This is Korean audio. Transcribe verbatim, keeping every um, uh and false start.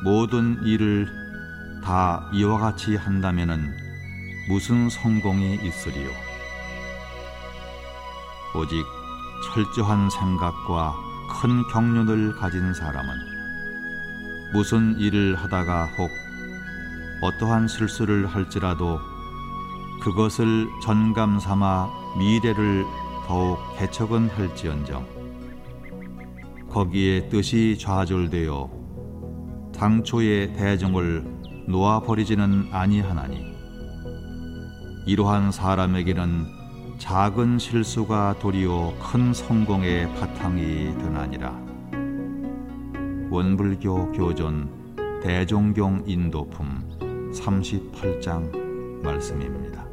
모든 일을 다 이와 같이 한다면은 무슨 성공이 있으리요? 오직 철저한 생각과 큰 경륜을 가진 사람은 무슨 일을 하다가 혹 어떠한 실수를 할지라도 그것을 전감 삼아 미래를 더욱 개척은 할지언정 거기에 뜻이 좌절되어 당초의 대종을 놓아버리지는 아니하나니 이러한 사람에게는 작은 실수가 도리어 큰 성공의 바탕이 되나니라. 원불교 교존 대종경 인도품 삼십팔 장 말씀입니다.